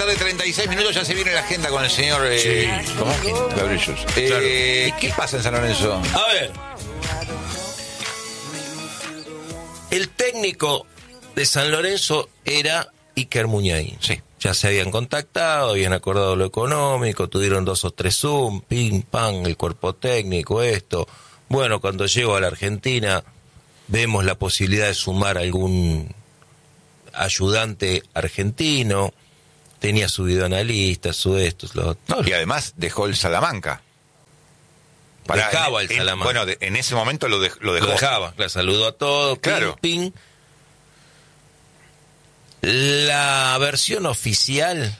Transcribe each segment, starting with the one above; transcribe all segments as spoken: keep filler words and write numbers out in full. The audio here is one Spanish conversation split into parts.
tarde, treinta y seis minutos, ya se viene la agenda con el señor eh, Sí. ¿cómo? Gabriel Llus. Eh, ¿Qué pasa en San Lorenzo? A ver. El técnico de San Lorenzo era Iker Muñain. Sí. Ya se habían contactado, habían acordado lo económico, tuvieron dos o tres Zoom, ping, pang, el cuerpo técnico, esto. Bueno, cuando llego a la Argentina, vemos la posibilidad de sumar algún ayudante argentino. Tenía su videoanalista, su esto, lo otro. No, y además dejó el Salamanca. Dejaba el en, Salamanca. Bueno, de, en ese momento lo, de, lo dejó. Lo dejaba, le saludó a todos, Claro. ping, ping. La versión oficial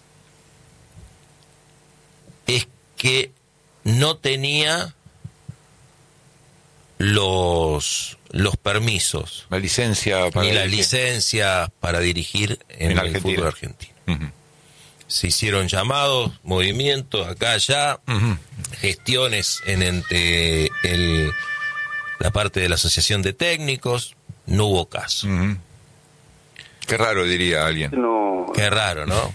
es que no tenía los los permisos La licencia para ni la dirigir. licencia para dirigir en, En el Argentina. fútbol argentino. Ujú. Se hicieron llamados, movimientos acá allá, Ujú. gestiones en entre el, la parte de la asociación de técnicos, no hubo caso. Ujú. Qué raro, diría alguien. No. Qué raro, ¿no?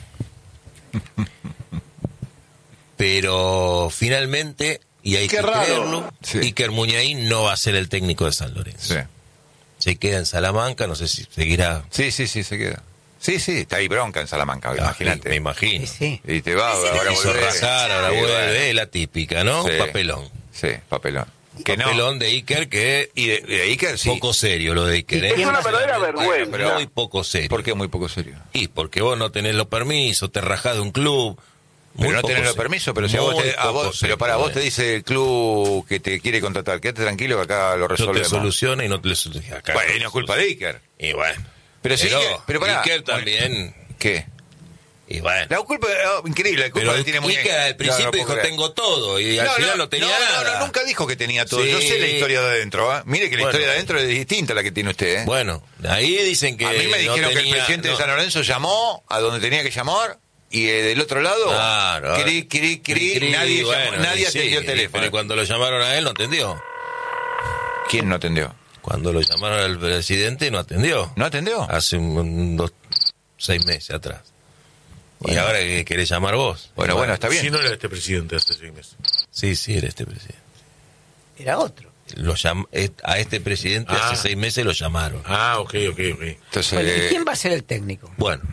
Pero finalmente, y hay Qué que raro. creerlo, Sí. Iker Muñain no va a ser el técnico de San Lorenzo. Sí. Se queda en Salamanca, no sé si seguirá. Sí, sí, sí, se queda. Sí, sí, está ahí bronca en Salamanca, Me imagínate. imagino. Sí. Y te va, ahora Hizo vuelve. arrasar, ahora Sí, vuelve, bueno. eh, la típica, ¿no? Sí. Papelón. Sí, papelón. Que no. Papelón de Iker que Y de, de Iker, sí. poco serio lo de Iker, ¿eh? Es una verdadera Bueno, vergüenza. pero- Muy poco serio. ¿Por qué muy poco serio? Y porque vos no tenés los permisos, te rajás de un club. Muy Pero no poco tenés los serio. permisos, pero si a vos, Muy te, a poco vos- pero serio, para vos eh. te dice el club que te quiere contratar, quédate tranquilo que acá lo Yo te resolvemos. soluciona y no te lo soluciona. Acá Bueno, y no es culpa de Iker. Y bueno. Pero sí, Iker- pero pará. Iker también. ¿Qué? Y bueno. La culpa, oh, increíble, la culpa Pero que tiene muy Iker al principio No, no dijo puedo creer. tengo todo y al final no tenía no, nada. No, no, nunca dijo que tenía todo. Sí. Yo sé la historia de adentro, ¿eh? Mire que la Bueno. historia de adentro es distinta a la que tiene usted, ¿eh? Bueno, ahí dicen que a mí me no dijeron que el tenía- presidente no. de San Lorenzo llamó a donde tenía que llamar y eh, del otro lado, Claro. cri, cri, cri, Cri, cri, nadie, bueno, llamó, nadie sí, atendió el teléfono. Pero cuando lo llamaron a él no atendió. ¿Quién no atendió? Cuando lo llamaron al presidente no atendió. ¿No atendió? Hace un, un- dos, seis meses atrás. Y Bueno. ahora que querés llamar vos. Bueno, bueno, está bien. Si no era este presidente hace seis meses. Sí, sí, era este presidente. Era otro. Lo llam- eh, a este presidente Ah. hace seis meses lo llamaron. Ah, ok, ok, ok. Entonces, Bueno, ¿y eh, quién va a ser el técnico? Bueno,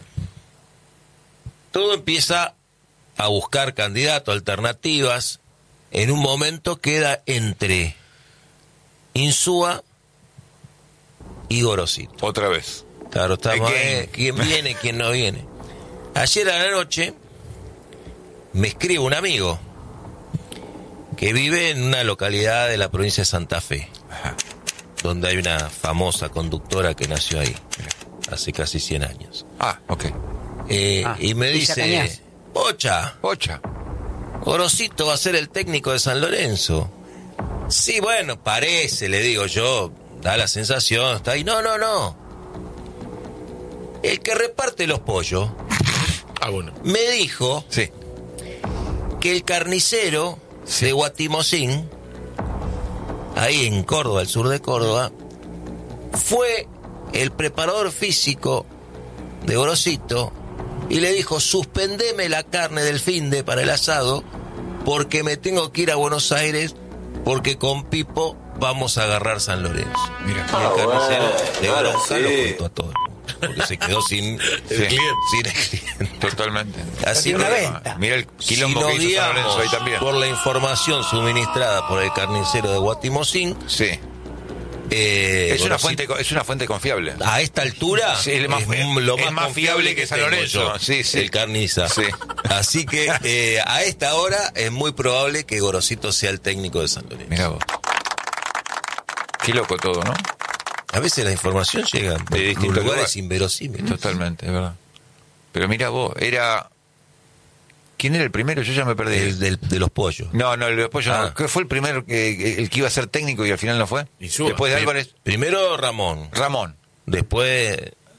todo empieza a buscar candidatos, alternativas. En un momento queda entre Insúa y Gorosito. otra vez. Claro, estamos, Again. eh, quién viene, quién no viene. Ayer a la noche me escribe un amigo que vive en una localidad de la provincia de Santa Fe, donde hay una famosa conductora que nació ahí, hace casi cien años. Ah, ok. Eh, Ah, y me Villa dice, Cañas. Pocha, Ocha. Gorosito va a ser el técnico de San Lorenzo. Sí, bueno, parece, le digo yo, da la sensación, está ahí. No, no, no. El que reparte los pollos Ah, bueno. me dijo Sí. que el carnicero de Guatimosín, ahí en Córdoba, al sur de Córdoba, fue el preparador físico de Gorosito y le dijo, suspendeme la carne del finde para el asado porque me tengo que ir a Buenos Aires porque con Pipo vamos a agarrar San Lorenzo. Mira. Y el carnicero de ahora Bronca sí. lo contó a todo el mundo, porque se quedó sin, Sí. sin el cliente. Totalmente. Así Una que, venta. Mira el si quilombo nos que hizo San guiamos Lorenzo ahí también. por la información suministrada por el carnicero de Guatimosín, Sí. eh, Es una, Gorosito- fuente, co- es una fuente confiable. a esta altura Sí, es más- m- lo es más, más fiable que San tengo Lorenzo. yo, Sí, sí. el carniza. Sí. Así que eh, a esta hora es muy probable que Gorosito sea el técnico de San Lorenzo. Mira vos. Qué loco todo, ¿no? A veces la información llega De de distintos lugares lugares. inverosímiles. Totalmente, es verdad. Pero mira vos, era... ¿Quién era el primero? Yo ya me perdí. El del- de los pollos. No, no, el después Ah. no. ¿Qué fue el primero que, el que iba a ser técnico y al final no fue? Insúa. Después de Pri- Álvarez, Primero Ramón, Ramón. después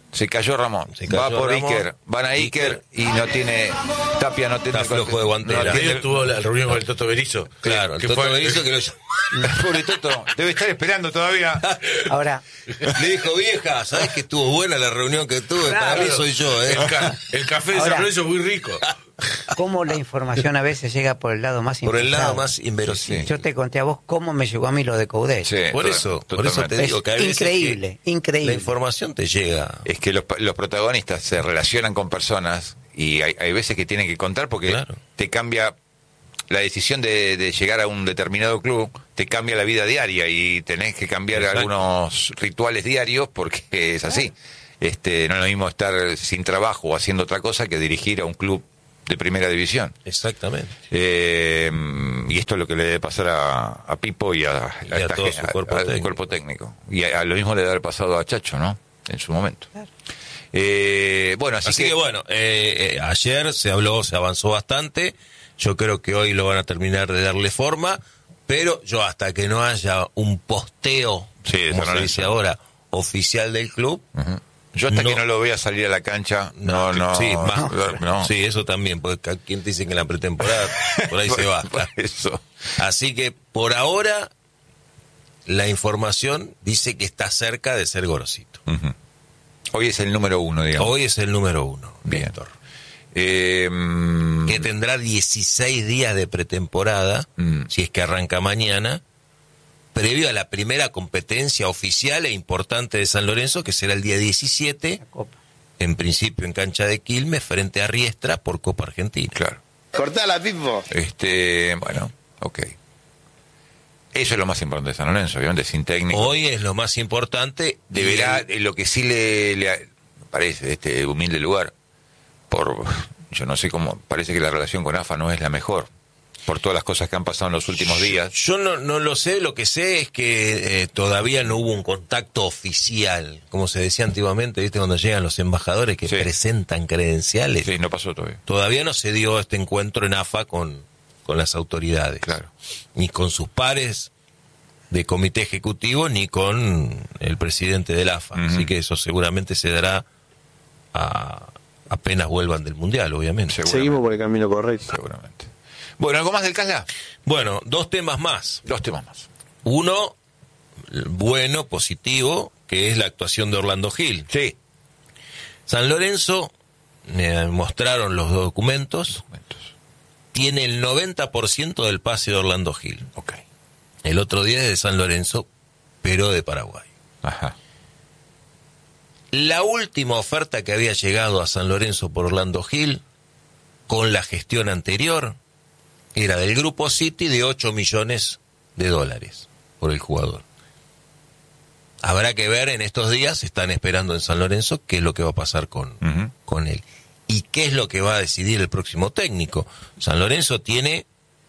Se cayó Ramón. Se cayó Va por Ramón. Iker. Van a Iker y no tiene. Tapia no tiene. Está flojo de guantera. no tiene- Ayer tuvo la reunión con el Toto Berizzo. Claro, el que Toto fue- Berizzo que lo llamó. Pobre Toto, debe estar esperando todavía. Ahora, Le dijo, vieja, ¿sabés que estuvo buena la reunión que tuve? Para Claro. mí soy yo, ¿eh? El, ca- el café de Ahora- San Lorenzo es muy rico. cómo la información a veces llega por el lado más Por el lado impensado. más inverosímil. Yo te conté a vos cómo me llegó a mí lo de Coudet. Sí, Por to- eso, por eso te totalmente. digo que a Es veces increíble, que increíble. la información te llega. Es que los, los protagonistas se relacionan con personas y hay, hay veces que tienen que contar porque Claro. te cambia la decisión de, de llegar a un determinado club, te cambia la vida diaria y tenés que cambiar Exacto. algunos rituales diarios porque es así. Este, no es lo mismo estar sin trabajo o haciendo otra cosa que dirigir a un club de primera división. Exactamente. Eh, y esto es lo que le debe pasar a, a Pipo y a, Y a esta todo gen- su cuerpo al técnico. cuerpo técnico. Y a, a lo mismo le debe haber pasado a Chacho, ¿no? En su momento. Claro. Eh, bueno, así, Así, que, que, bueno, eh, eh, ayer se habló, se avanzó bastante. Yo creo que hoy lo van a terminar de darle forma, pero yo hasta que no haya un posteo, Sí, de como San se Lorenzo. dice ahora, oficial del club, Ujú. Yo hasta No. que no lo vea salir a la cancha, no, no, sí, más, no. sí, eso también, porque ¿quién te dice que en la pretemporada por ahí se va? Por eso. Así que por ahora la información dice que está cerca de ser Gorosito. Ujú. Hoy es el número uno, digamos. Hoy es el número uno, Bien. Néstor. Eh, mm, Que tendrá dieciséis días de pretemporada, Mm. si es que arranca mañana, previo a la primera competencia oficial e importante de San Lorenzo, que será el día diecisiete, La Copa. en principio en cancha de Quilmes, frente a Riestra por Copa Argentina. claro. Cortala, Pipo. Este, bueno, ok. Eso es lo más importante de San Lorenzo, obviamente, sin técnico. Hoy es lo más importante. Deberá, y el- eh, lo que sí le, le me parece, este humilde lugar, por, yo no sé cómo, parece que la relación con A F A no es la mejor, por todas las cosas que han pasado en los últimos días. Yo no, no lo sé, lo que sé es que eh, todavía no hubo un contacto oficial, como se decía antiguamente, ¿viste? Cuando llegan los embajadores que Sí. presentan credenciales. Sí, no pasó todavía. Todavía no se dio este encuentro en A F A con, con las autoridades. Claro. Ni con sus pares de comité ejecutivo, ni con el presidente del A F A. Ujú. Así que eso seguramente se dará a- apenas vuelvan del Mundial, obviamente. Seguramente. Seguimos por el camino correcto. Seguramente. Bueno, ¿algo más del Casla? Bueno, dos temas más. Dos temas más. Uno, bueno, positivo, que es la actuación de Orlando Gil. Sí. San Lorenzo, me mostraron los documentos, Momentos. tiene el noventa por ciento del pase de Orlando Gil. Ok. El otro día es de San Lorenzo, pero de Paraguay. Ajá. La última oferta que había llegado a San Lorenzo por Orlando Gil, con la gestión anterior, era del Grupo City de ocho millones de dólares por el jugador. Habrá que ver en estos días, están esperando en San Lorenzo, qué es lo que va a pasar con, Ujú. con él. Y qué es lo que va a decidir el próximo técnico. San Lorenzo tiene,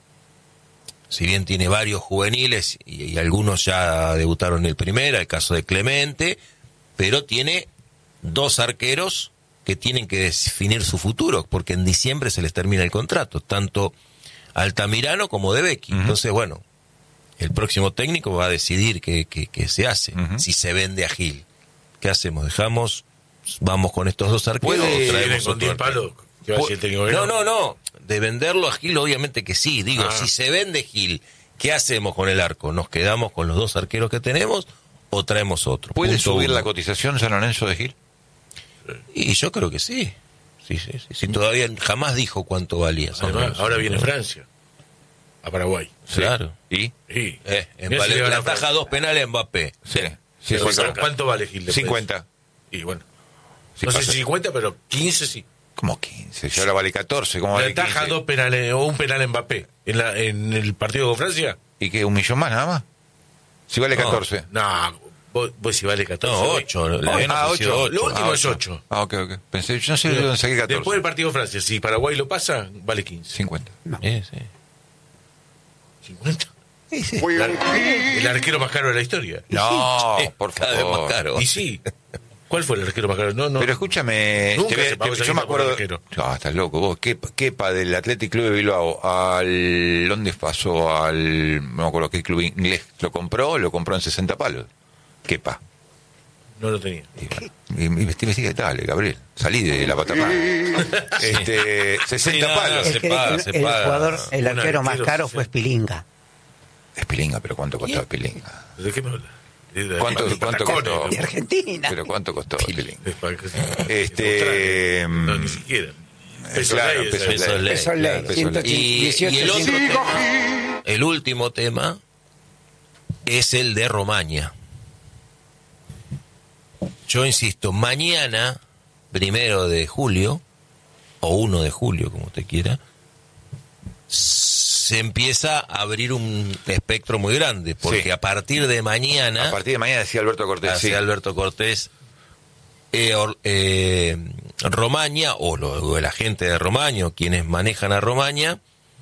si bien tiene varios juveniles, y, y algunos ya debutaron en el primera, el caso de Clemente, pero tiene dos arqueros que tienen que definir su futuro, porque en diciembre se les termina el contrato, tanto Altamirano como De Becchi. Ujú. Entonces, bueno, el próximo técnico va a decidir qué, qué, qué se hace, Ujú. si se vende a Gil. ¿Qué hacemos? ¿Dejamos, vamos con estos dos arqueros Puede- o Viene traemos con otro diez arquero? palos. ¿Qué va a decir el técnico? que No, no, no. De venderlo a Gil, obviamente que sí. Digo, Ah. si se vende Gil, ¿qué hacemos con el arco? ¿Nos quedamos con los dos arqueros que tenemos o traemos otro? ¿Puede Punto subir uno. la cotización San Lorenzo de Gil? Y yo creo que sí. Sí, sí, sí. Sí, todavía jamás dijo cuánto valía. San Además, Lorenzo. ahora viene Francia. A Paraguay. Claro. ¿Y? Sí. Eh, en Mirá si vale- le gana la a Francia. taja dos penales a Mbappé. Sí. Sí, Pero fue ¿cuánto, acá. cuánto vale Gil después? cincuenta. Y bueno. Si no sé pasa- si cincuenta, pero quince sí. Como quince. Si ahora vale catorce. ¿Cómo vale Le taja quince? dos penales o un penal a Mbappé en, la, en el partido con Francia. ¿Y qué? ¿Un millón más nada más? Si vale No. catorce. No, vos, vos si vale catorce. No, güey. ocho. Le habían Ah, ofrecido ocho. ocho. Lo último Ah, es ocho. Ah, ok, ok. Pensé, yo no sé de dónde saqué catorce. Después del partido con Francia, si Paraguay lo pasa, vale quince. cincuenta. Sí, sí. cincuenta. Sí, sí. El, ar- el arquero más caro de la historia. No, Sí, por cada vez favor. más caro. Y sí. ¿Cuál fue el arquero más caro? No, no. Pero escúchame, Nunca te voy a- se pagó te- esa yo me guita por acuerdo. arquero. No, estás loco, vos. ¿Qué, quepa del Athletic Club de Bilbao al. ¿Dónde pasó? Al. No me acuerdo qué club inglés. ¿Lo compró? Lo compró en sesenta palos. Quepa. No lo tenía. Y, y, investiga, dale, Gabriel, salí de la patamar. este, sesenta Sí, no, palos. no, El, se que- paga, el- se el paga. jugador, el Un arquero más arquero, caro sí, fue sí. Spilinga. Es Pilinga, pero ¿cuánto costó Pilinga? ¿De qué me habla? De- de- ¿Cuánto, de cuánto Patagonia, costó? ¿no? De Argentina. ¿Pero cuánto costó Pilinga? De pa- Este, Australia. No, ni siquiera. Peso claro, ley, peso esa- Peso ley. Peso ley, claro, peso ciento ley. Y, dieciocho, y el otro ciento- tema, el último tema, es el de Romaña. Yo insisto, mañana, primero de julio, o uno de julio, como usted quiera, se empieza a abrir un espectro muy grande, porque Sí. a partir de mañana, A partir de mañana decía Alberto Cortés. hace Sí. Alberto Cortés, eh, or- eh, Romaña, o, lo, o la gente de Romaña, o quienes manejan a Romaña,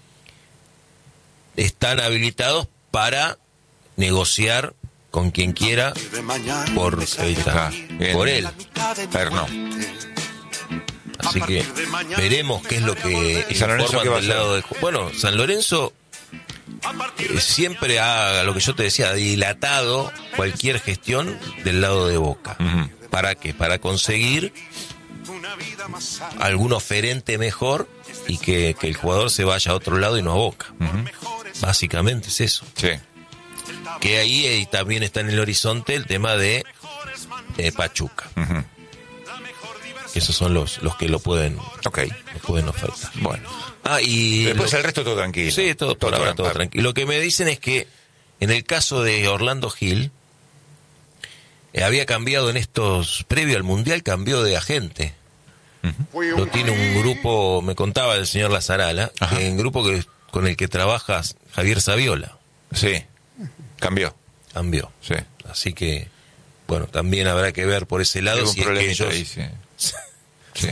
están habilitados para negociar con quien quiera por, ahí está, Ah, bien. por él. Perno. Así que veremos qué es lo que ¿Y San Lorenzo informan qué va a del hacer? lado de... Bueno, San Lorenzo eh, siempre ha, lo que yo te decía, dilatado cualquier gestión del lado de Boca. Ujú. ¿Para qué? Para conseguir algún oferente mejor y que, que el jugador se vaya a otro lado y no a Boca. Básicamente es eso. Sí. Que ahí eh, también está en el horizonte el tema de eh, Pachuca. Ujú. Esos son los, los que lo pueden, Ok. lo pueden ofertar. Bueno. Ah, y Después lo- el resto todo tranquilo. Sí, todo, por ahora todo tranquilo. Lo que me dicen es que en el caso de Orlando Gil, eh, había cambiado en estos, previo al Mundial, cambió de agente. Lo tiene un grupo, me contaba el señor Lazarala, Ajá. que un grupo que, con el que trabaja Javier Saviola. Sí. Cambió. Cambió. Sí. Así que, bueno, también habrá que ver por ese lado Algún si es que problemita ellos ahí, sí. Sí.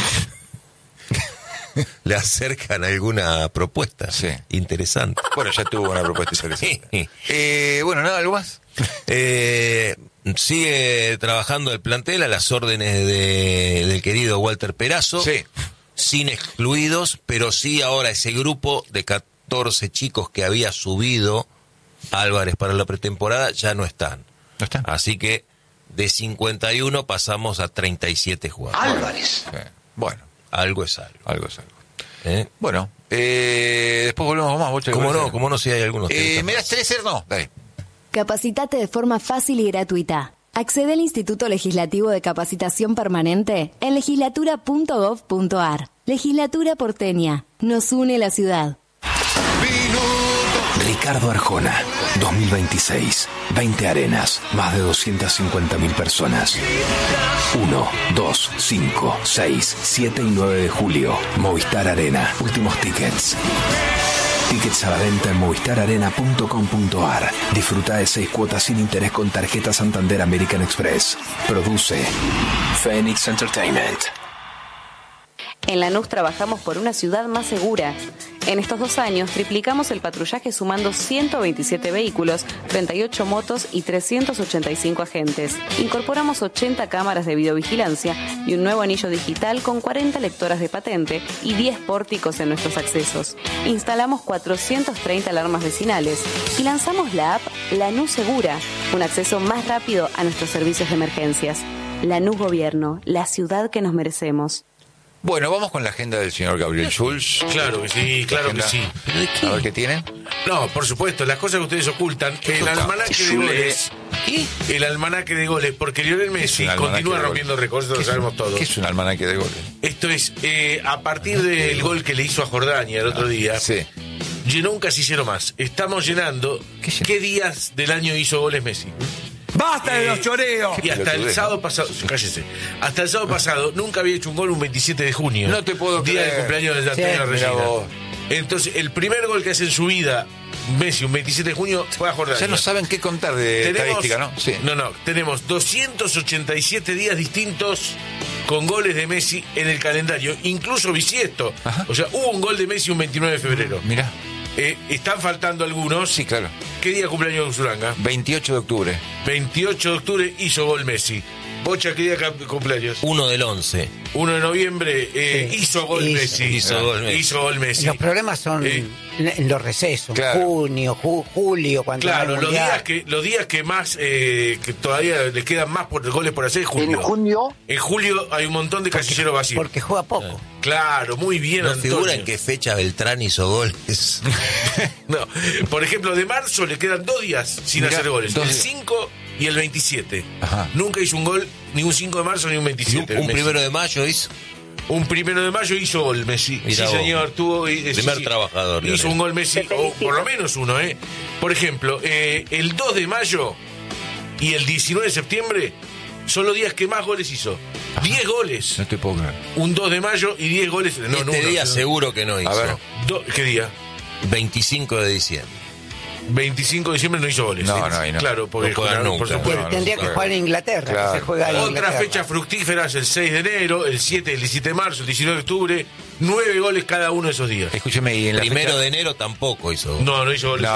le acercan alguna propuesta Sí. interesante. Bueno, ya tuvo una propuesta interesante. Sí. Eh, bueno, nada, ¿algo más? Eh, sigue trabajando el plantel a las órdenes de, del querido Walter Perazo, Sí. sin excluidos, pero sí ahora ese grupo de catorce chicos que había subido Álvarez para la pretemporada ya no están. ¿No está? Así que de cincuenta y uno pasamos a treinta y siete jugadores. Sí. Bueno, Algo es algo. algo es algo. ¿eh? Bueno, eh, después volvemos con más. Bocha, ¿Cómo ¿te no? parece? ¿Cómo no si hay algunos Eh, temas? ¿Me das tres ser? No, dale. Capacitate de forma fácil y gratuita. Accede al Instituto Legislativo de Capacitación Permanente en legislatura punto gov punto ar. Legislatura porteña. Nos une la ciudad. Ricardo Arjona, dos mil veintiséis. veinte arenas, más de doscientas cincuenta mil personas. uno, dos, cinco, seis, siete y nueve de julio. Movistar Arena. Últimos tickets. Tickets a la venta en movistar arena punto com punto ar. Disfruta de seis cuotas sin interés con tarjeta Santander American Express. Produce Phoenix Entertainment. En Lanús trabajamos por una ciudad más segura. En estos dos años triplicamos el patrullaje sumando ciento veintisiete vehículos, treinta y ocho motos y trescientos ochenta y cinco agentes. Incorporamos ochenta cámaras de videovigilancia y un nuevo anillo digital con cuarenta lectoras de patente y diez pórticos en nuestros accesos. Instalamos cuatrocientas treinta alarmas vecinales y lanzamos la app Lanús Segura, un acceso más rápido a nuestros servicios de emergencias. Lanús Gobierno, la ciudad que nos merecemos. Bueno, vamos con la agenda del señor Gabriel Schulz. Claro que sí, claro que Agenda. sí. A ver qué tiene. No, por supuesto, las cosas que ustedes ocultan. El ocultan? almanaque de goles. El almanaque de goles, porque Lionel Messi un almanaque continúa de rompiendo goles? récords, ¿Qué lo es sabemos un- todos. ¿Qué es un almanaque de goles? Esto es, eh, a partir del gol que le hizo a Jordania el otro día, Sí. llenó un casillero más. Estamos llenando. ¿Qué ¿Qué, llenó? días del año hizo goles Messi? ¡Basta de Eh, los choreos! Y hasta el pelotudez, sábado ¿no? pasado, cállese, hasta el sábado pasado nunca había hecho un gol un veintisiete de junio. No te puedo Día creer. del cumpleaños de Sí, Antonio mira Regina. vos. Entonces, el primer gol que hace en su vida Messi un veintisiete de junio fue a Jordania. Ya no saben qué contar de estadística, ¿no? Sí. No, no, tenemos doscientos ochenta y siete días distintos con goles de Messi en el calendario, incluso bisiesto. Ajá. O sea, hubo un gol de Messi un veintinueve de febrero. Mirá. Eh, están faltando algunos. Sí, claro. ¿Qué día cumpleaños de Usuranga? veintiocho de octubre. veintiocho de octubre hizo gol Messi. Bocha, ¿qué día de cumpleaños? uno del once. uno de noviembre, eh, Sí. hizo gol Hizo. Messi. Hizo gol Messi. Hizo gol Messi. Los problemas son Eh, en los recesos, claro. junio, ju- julio, cuando Claro, no hay los mundial. días que los días que más eh, que todavía le quedan más por, goles por hacer es julio. En junio, En julio hay un montón de casilleros vacíos. Porque juega poco. Claro, muy bien, ¿No Antonio. figura en qué fecha Beltrán hizo goles? No, por ejemplo, de marzo le quedan dos días sin Mirá, hacer goles. dos El días. cinco y el veintisiete. Ajá. Nunca hizo un gol, ni un cinco de marzo ni un veintisiete. Un Messi. primero de mayo hizo. Un primero de mayo hizo gol Messi. Mirá sí, vos. señor, tuvo. eh, Primer sí, sí. trabajador, Hizo Lionel. un gol Messi, o por lo menos uno, ¿eh? Por ejemplo, eh, el dos de mayo y el diecinueve de septiembre son los días que más goles hizo. diez goles. No te puedo creer. Un dos de mayo y diez goles. No, este no, día no, seguro que no hizo. ver. do- ¿Qué día? veinticinco de diciembre. veinticinco de diciembre no hizo goles. No, ¿eh? no, ahí no. Claro, porque No juegan claro, nunca. por supuesto. No, Tendría no que se jugar en Inglaterra, Claro. que se juega en Otra Inglaterra. fecha fructífera es el seis de enero, el siete, el diecisiete de marzo, el diecinueve de octubre. Nueve goles cada uno de esos días. Escúcheme, y en la Primero fecha- de enero tampoco hizo goles. No, no hizo goles. No,